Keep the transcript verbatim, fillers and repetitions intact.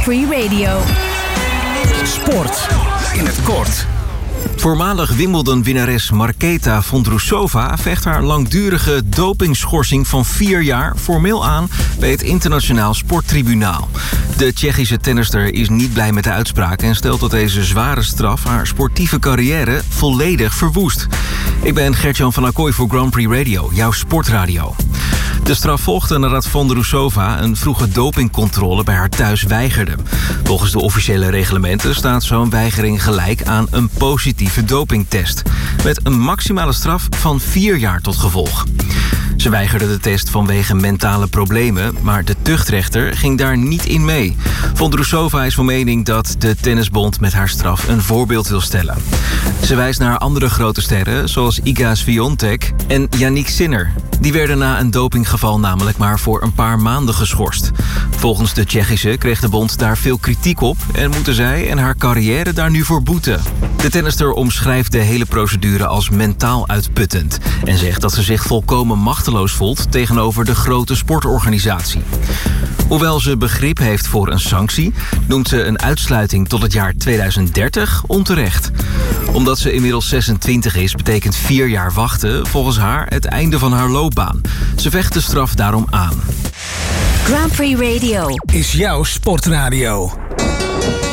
Prix Radio. Sport in het kort. Voormalig Wimbledon-winnares Marketa Vondrousova vecht haar langdurige dopingschorsing van vier jaar formeel aan bij het Internationaal Sporttribunaal. De Tsjechische tennister is niet blij met de uitspraak en stelt dat deze zware straf haar sportieve carrière volledig verwoest. Ik ben Gert-Jan van Acquoy voor Grand Prix Radio, jouw sportradio. De straf volgde nadat Vondrousova een vroege dopingcontrole bij haar thuis weigerde. Volgens de officiële reglementen staat zo'n weigering gelijk aan een positieve dopingtest, met een maximale straf van vier jaar tot gevolg. Ze weigerde de test vanwege mentale problemen, maar de tuchtrechter ging daar niet in mee. Vondrousova is van mening dat de tennisbond met haar straf een voorbeeld wil stellen. Ze wijst naar andere grote sterren, zoals Iga Swiatek en Yannick Sinner. Die werden na een dopinggeval namelijk maar voor een paar maanden geschorst. Volgens de Tsjechische kreeg de bond daar veel kritiek op en moeten zij en haar carrière daar nu voor boeten. De tennister omschrijft de hele procedure als mentaal uitputtend en zegt dat ze zich volkomen machteloos voelt tegenover de grote sportorganisatie. Hoewel ze begrip heeft voor een sanctie, noemt ze een uitsluiting tot het jaar tweeduizend dertig onterecht. Omdat ze inmiddels zesentwintig is, betekent vier jaar wachten volgens haar het einde van haar loopbaan. Ze vecht de straf daarom aan. Grand Prix Radio Is jouw sportradio.